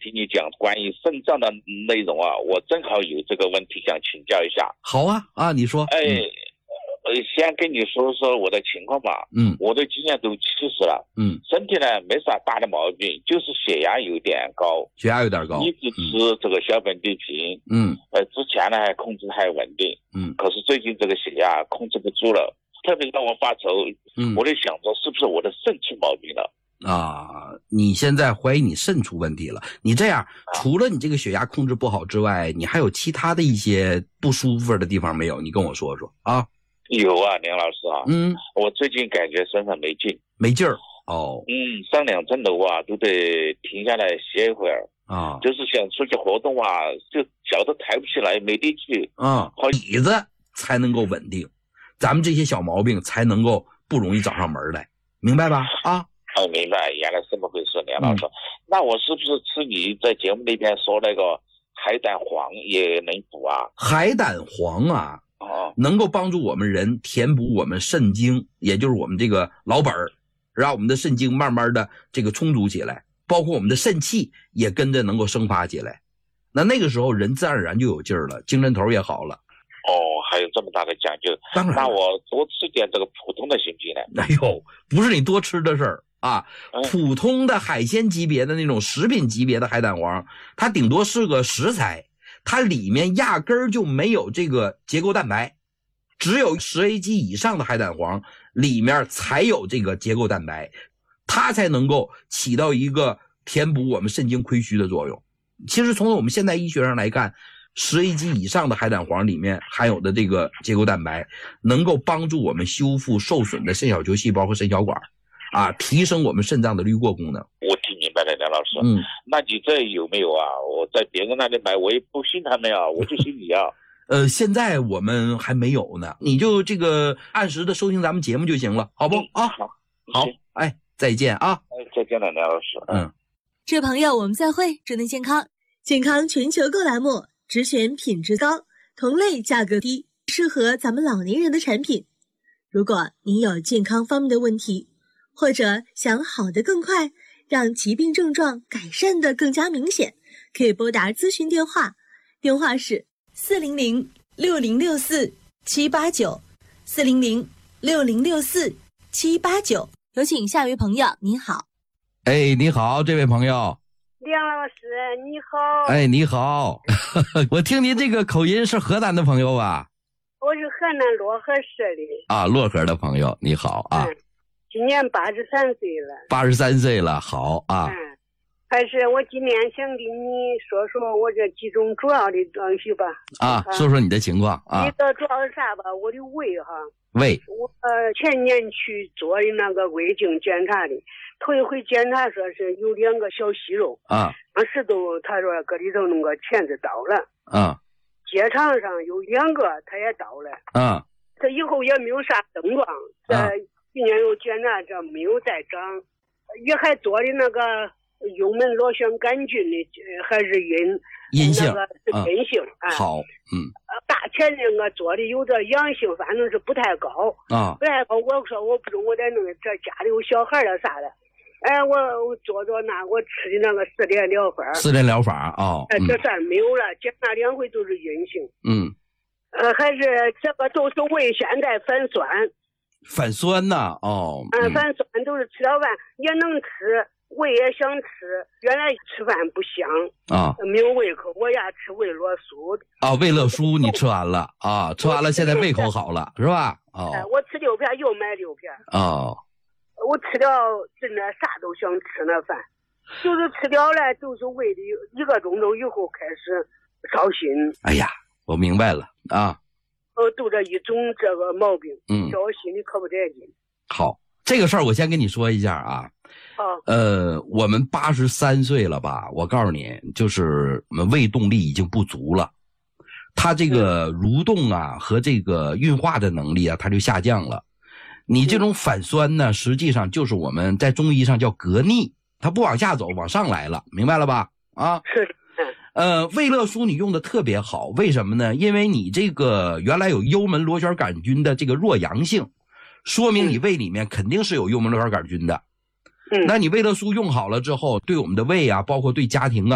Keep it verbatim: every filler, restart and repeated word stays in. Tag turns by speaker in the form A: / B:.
A: 听你讲关于肾脏的内容啊，我正好有这个问题想请教一下。
B: 好啊啊，你说。
A: 哎，呃、嗯，先跟你说说我的情况吧。
B: 嗯，
A: 我都今年都七十了。
B: 嗯，
A: 身体呢没啥大的毛病，就是血压有点高。
B: 血压有点高。
A: 一直吃这个小本地平。
B: 嗯，
A: 呃，之前呢还控制还稳定。
B: 嗯，
A: 可是最近这个血压控制不住了，特别让我发愁。
B: 嗯，
A: 我就想着是不是我的肾出毛病了。
B: 啊，你现在怀疑你肾出问题了？你这样，除了你这个血压控制不好之外，你还有其他的一些不舒服的地方没有？你跟我说说啊。
A: 有啊，梁老师啊。
B: 嗯，
A: 我最近感觉身上没劲，
B: 没劲儿。哦。
A: 嗯，上两层楼啊，都得停下来歇一会儿
B: 啊。
A: 就是想出去活动啊，就脚都抬不起来，没力气。
B: 啊，好，椅子才能够稳定，咱们这些小毛病才能够不容易找上门来，明白吧？啊。
A: 哦，明白，原来这么回事，梁老师。嗯、那我是不是吃你在节目里边说那个海胆黄也能补啊？
B: 海胆黄啊，
A: 哦，
B: 能够帮助我们人填补我们肾精，也就是我们这个老本儿，让我们的肾精慢慢的这个充足起来，包括我们的肾气也跟着能够生发起来。那那个时候人自然而然就有劲儿了，精神头也好了。
A: 哦，还有这么大的讲究。
B: 当然，
A: 那我多吃点这个普通的行不行呢？
B: 哎呦，不是你多吃的事儿。啊，普通的海鲜级别的那种食品级别的海胆黄，它顶多是个食材，它里面压根儿就没有这个结构蛋白，只有十 A 级以上的海胆黄里面才有这个结构蛋白，它才能够起到一个填补我们肾精亏虚的作用。其实从我们现代医学上来看，十 A 级以上的海胆黄里面含有的这个结构蛋白，能够帮助我们修复受损的肾小球细胞和肾小管。啊，提升我们肾脏的滤过功能。
A: 我听明白了，梁老师。
B: 嗯，
A: 那你这有没有啊？我在别人那里买，我也不信他们啊，我就信你啊。
B: 呃，现在我们还没有呢，你就这个按时的收听咱们节目就行了，好不？嗯、啊，
A: 好，
B: 好，哎，再见啊！
A: 哎，再见了，梁老师。
B: 嗯，
C: 这朋友，我们再会，祝您健康。健康全球购栏目，只选品质高、同类价格低、适合咱们老年人的产品。如果您有健康方面的问题，或者想好得更快，让疾病症状改善得更加明显，可以拨打咨询电话，电话是四零零六零六四七八九，四零零六零六四七八九。有请下一位朋友，您好。
B: 哎，你好，这位朋友。
D: 梁老师，你好。
B: 哎，你好。我听您这个口音是河南的朋友吧？
D: 我是河南漯河市的。
B: 啊，漯河的朋友，你好啊。
D: 嗯，今年八十三岁了。
B: 八十三岁了，好啊。
D: 嗯，还是我今年想跟你说说我这几种主要的东西吧。
B: 啊，说说你的情况啊。
D: 一个主要是啥吧？我的胃哈。
B: 胃。
D: 我呃前年去做的那个胃镜检查的，头一回检查说是有两个小息肉。
B: 啊。
D: 当时都他说搁里头那个钳子倒了。
B: 啊。
D: 结肠上有两个，他也倒了。
B: 啊。
D: 这以后也没有啥症状。这、啊。去年又检查这没有再长，也还做的那个幽门螺旋杆菌的还是阴
B: 阴性，
D: 那个是阴性啊。
B: 好，嗯。
D: 大前那个做的有点阳性，反正是不太高
B: 啊，
D: 不太高。我说我不中，我得弄这家里有小孩了啥的。哎，我我做做那我吃的那个四联疗法，
B: 四联疗法啊，
D: 哎、嗯，这算没有了，检查两回都是阴性。
B: 嗯，
D: 呃，还是这个都是胃现在反酸。
B: 反酸呐，哦，
D: 嗯，反酸都是吃了饭也能吃，胃也想吃，原来吃饭不香
B: 啊，
D: 没有胃口，我呀吃胃乐舒
B: 啊，胃乐舒你吃完了啊，吃完了现在胃口好了是吧？哦，
D: 哎，我吃六片又买六片
B: 哦，
D: 我吃了真的啥都想吃那饭，就是吃了了就是胃里一个钟头以后开始烧心。
B: 哎呀，我明白了啊。
D: 呃，都这一种这个毛病，
B: 嗯，
D: 叫我心里可不得劲。
B: 好，这个事儿我先跟你说一下啊。
D: 好，
B: 呃，我们八十三岁了吧？我告诉你，就是我们胃动力已经不足了，它这个蠕动啊和这个运化的能力啊，它就下降了。你这种反酸呢，实际上就是我们在中医上叫膈逆，它不往下走，往上来了，明白了吧？啊，
D: 是。
B: 呃，胃乐舒你用的特别好，为什么呢？因为你这个原来有幽门螺旋杆菌的这个弱阳性，说明你胃里面肯定是有幽门螺旋杆菌的。
D: 嗯，
B: 那你胃乐舒用好了之后，对我们的胃啊，包括对家庭啊。